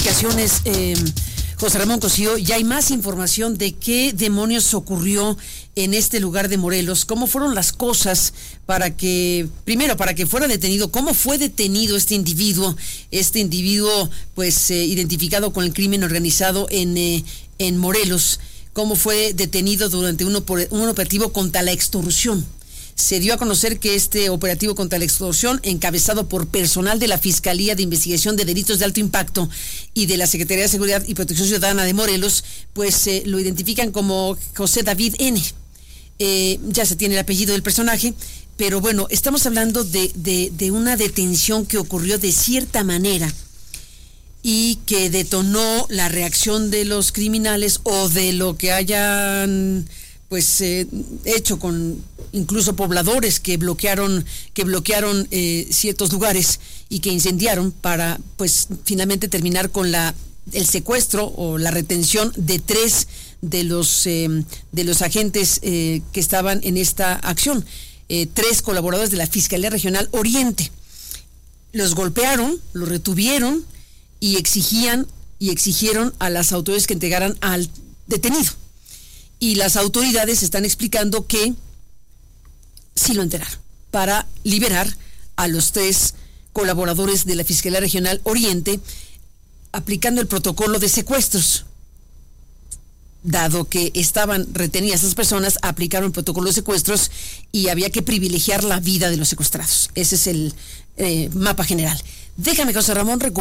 explicaciones, José Ramón Cosío. Ya hay más información de qué demonios ocurrió en este lugar de Morelos, cómo fueron las cosas para que fuera detenido, cómo fue detenido este individuo, pues identificado con el crimen organizado en Morelos, cómo fue detenido durante un operativo contra la extorsión. Se dio a conocer que este operativo contra la extorsión, encabezado por personal de la Fiscalía de Investigación de Delitos de Alto Impacto y de la Secretaría de Seguridad y Protección Ciudadana de Morelos, pues lo identifican como José David N. Ya se tiene el apellido del personaje, pero bueno, estamos hablando de una detención que ocurrió de cierta manera y que detonó la reacción de los criminales o de lo que hayan hecho con incluso pobladores que bloquearon ciertos lugares y que incendiaron para pues finalmente terminar con el secuestro o la retención de 3 de los agentes que estaban en esta acción, 3 colaboradores de la Fiscalía Regional Oriente. Los golpearon, los retuvieron y exigieron a las autoridades que entregaran al detenido. Y las autoridades están explicando que sí lo entregaron para liberar a los 3 colaboradores de la Fiscalía Regional Oriente, aplicando el protocolo de secuestros. Dado que estaban retenidas esas personas, aplicaron el protocolo de secuestros y había que privilegiar la vida de los secuestrados. Ese es el mapa general. Déjame, José Ramón,